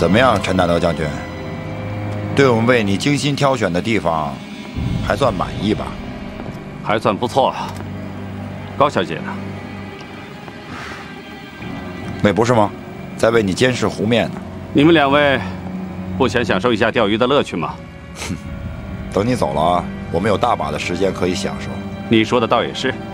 怎么样，陈大德将军？对我们为你精心挑选的地方，还算满意吧？ 还算不错。高小姐呢？ 那不是吗？在为你监视湖面呢。 你们两位不想享受一下钓鱼的乐趣吗？ 等你走了，我们有大把的时间可以享受。 你说的倒也是。